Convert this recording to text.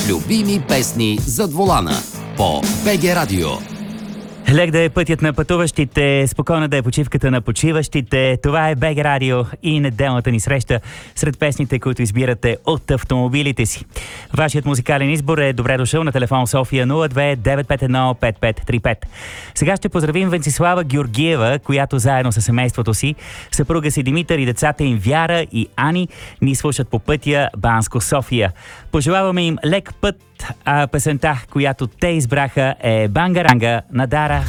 Любими песни зад волана по БГ Радио. Лек да е пътят на пътуващите, спокойно да е почивката на почиващите. Това е БГ Радио и неделната ни среща сред песните, които избирате от автомобилите си. Вашият музикален избор е добре дошъл на телефон София 02 951 5535. Сега ще поздравим Венцислава Георгиева, която заедно със семейството си, съпруга си Димитър и децата им Вяра и Ани ни слушат по пътя Банско-София. Пожелаваме им лек път, а песента, която те избраха, е Бангаранга на Дара